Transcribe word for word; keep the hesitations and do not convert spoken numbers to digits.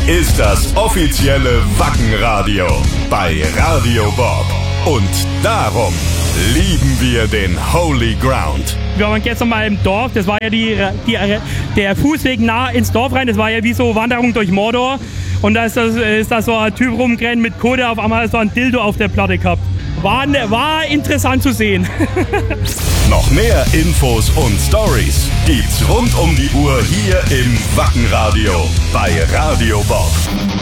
ist das offizielle Wackenradio bei Radio Bob. Und darum lieben wir den Holy Ground. Wir waren gestern mal im Dorf, das war ja die, die, der Fußweg nah ins Dorf rein, das war ja wie so Wanderung durch Mordor. Und da ist, das, ist da so ein Typ rumgerannt mit Kohle, auf einmal so ein Dildo auf der Platte gehabt. War, war interessant zu sehen. Noch mehr Infos und Stories gibt's rund um die Uhr hier im Wackenradio bei Radio Bob.